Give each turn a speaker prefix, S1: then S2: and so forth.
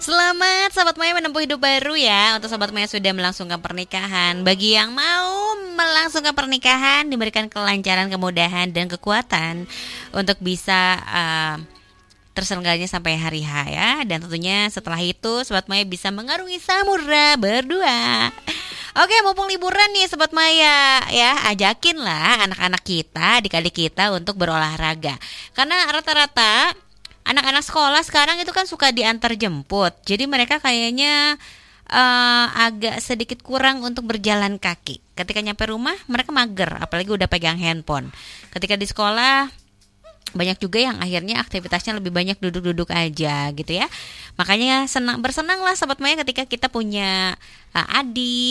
S1: Selamat Sobat Maya menempuh hidup baru ya. Untuk Sobat Maya sudah melangsungkan pernikahan. Bagi yang mau melangsungkan pernikahan, diberikan kelancaran, kemudahan, dan kekuatan untuk bisa terselenggaranya sampai hari H ya. Dan tentunya setelah itu Sobat Maya bisa mengarungi samudra berdua. Oke, mumpung liburan nih Sobat Maya ya, ajakin lah anak-anak kita, adik-adik kita untuk berolahraga. Karena rata-rata anak-anak sekolah sekarang itu kan suka diantar jemput. Jadi mereka kayaknya agak sedikit kurang untuk berjalan kaki. Ketika nyampe rumah mereka mager, apalagi udah pegang handphone. Ketika di sekolah banyak juga yang akhirnya aktivitasnya lebih banyak duduk-duduk aja gitu ya. Makanya bersenanglah Sobat Maya ketika kita punya adik